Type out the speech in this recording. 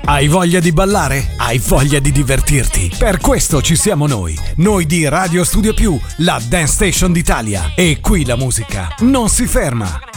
Hai voglia di ballare? Hai voglia di divertirti? Per questo ci siamo noi di Radio Studio Più, la Dance Station d'Italia. E qui la musica non si ferma.